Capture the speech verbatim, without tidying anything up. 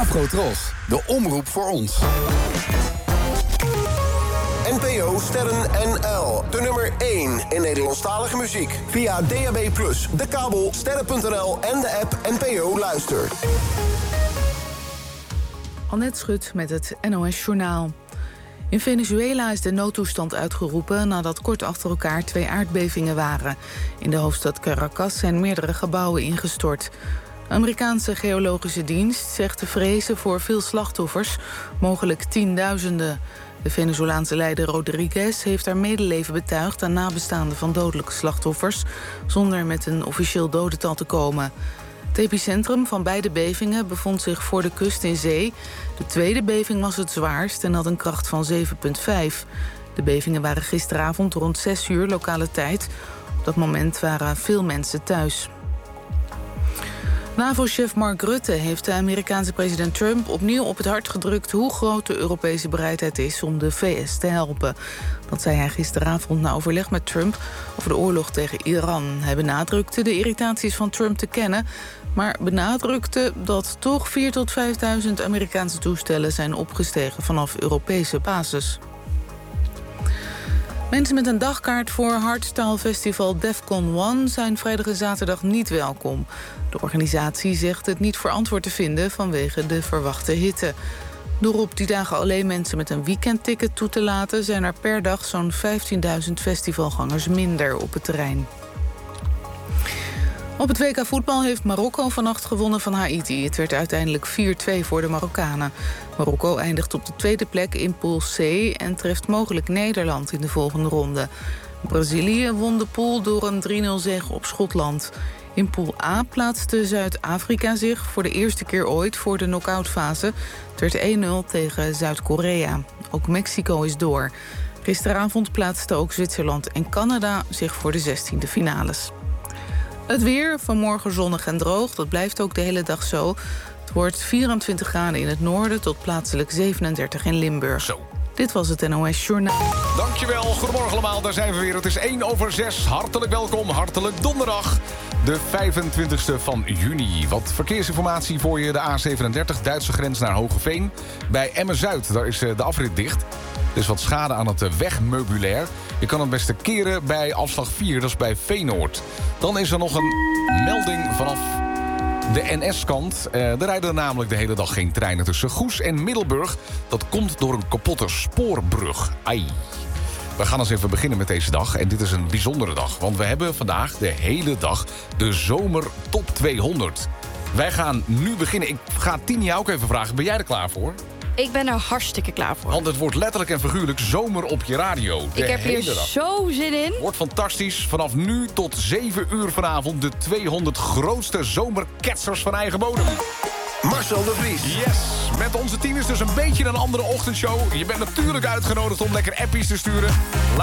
Afrotros, de omroep voor ons. N P O Sterren N L, de nummer één in Nederlandstalige muziek. Via D A B plus, de kabel, sterren punt n l en de app N P O Luister. Annette Schut met het N O S Journaal. In Venezuela is de noodtoestand uitgeroepen nadat kort achter elkaar twee aardbevingen waren. In de hoofdstad Caracas zijn meerdere gebouwen ingestort. De Amerikaanse geologische dienst zegt te vrezen voor veel slachtoffers, mogelijk tienduizenden. De Venezolaanse leider Rodriguez heeft haar medeleven betuigd aan nabestaanden van dodelijke slachtoffers, zonder met een officieel dodental te komen. Het epicentrum van beide bevingen bevond zich voor de kust in zee. De tweede beving was het zwaarst en had een kracht van zeven komma vijf. De bevingen waren gisteravond rond zes uur lokale tijd. Op dat moment waren veel mensen thuis. NAVO-chef Mark Rutte heeft de Amerikaanse president Trump opnieuw op het hart gedrukt hoe groot de Europese bereidheid is om de V S te helpen. Dat zei hij gisteravond na overleg met Trump over de oorlog tegen Iran. Hij benadrukte de irritaties van Trump te kennen, maar benadrukte dat toch vierduizend tot vijfduizend Amerikaanse toestellen zijn opgestegen vanaf Europese basis. Mensen met een dagkaart voor hardstyle festival Defcon One zijn vrijdag en zaterdag niet welkom. De organisatie zegt het niet verantwoord te vinden vanwege de verwachte hitte. Door op die dagen alleen mensen met een weekendticket toe te laten, zijn er per dag zo'n vijftienduizend festivalgangers minder op het terrein. Op het W K voetbal heeft Marokko vannacht gewonnen van Haïti. Het werd uiteindelijk vier twee voor de Marokkanen. Marokko eindigt op de tweede plek in Pool C en treft mogelijk Nederland in de volgende ronde. Brazilië won de pool door een drie nul zege op Schotland. In Pool A plaatste Zuid-Afrika zich voor de eerste keer ooit voor de knock-outfase. Het werd één nul tegen Zuid-Korea. Ook Mexico is door. Gisteravond plaatsten ook Zwitserland en Canada zich voor de zestiende finales. Het weer, vanmorgen zonnig en droog, dat blijft ook de hele dag zo. Het wordt vierentwintig graden in het noorden tot plaatselijk zevenendertig in Limburg. Zo. Dit was het N O S Journaal. Dankjewel, goedemorgen allemaal, daar zijn we weer. Het is één over zes, hartelijk welkom, hartelijk donderdag. De vijfentwintigste van juni. Wat verkeersinformatie voor je, de A zevenendertig, Duitse grens naar Hogeveen. Bij Emmen-Zuid, daar is de afrit dicht. Er is wat schade aan het wegmeubilair. Je kan het beste keren bij afslag vier, dat is bij Veenoord. Dan is er nog een melding vanaf de N S-kant. Uh, er rijden namelijk de hele dag geen treinen tussen Goes en Middelburg. Dat komt door een kapotte spoorbrug. Ai. We gaan eens even beginnen met deze dag. En dit is een bijzondere dag, want we hebben vandaag de hele dag de Zomer Top tweehonderd. Wij gaan nu beginnen. Ik ga Tini ook even vragen, ben jij er klaar voor? Ik ben er hartstikke klaar voor. Want het wordt letterlijk en figuurlijk zomer op je radio. De ik heb hier hele dag. Zo zin in. Wordt fantastisch. Vanaf nu tot zeven uur vanavond de tweehonderd grootste zomerketsers van eigen bodem. Marcel de Vries. Yes, met onze team is dus een beetje een andere ochtendshow. Je bent natuurlijk uitgenodigd om lekker appies te sturen.